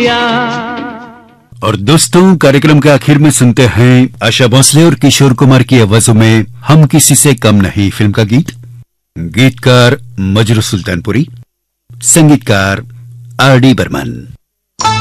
दिया। और दोस्तों, कार्यक्रम के आखिर में सुनते हैं आशा भोसले और किशोर कुमार की आवाजों में हम किसी से कम नहीं फिल्म का गीत। गीतकार मजरू सुल्तानपुरी, संगीतकार आर डी बर्मन।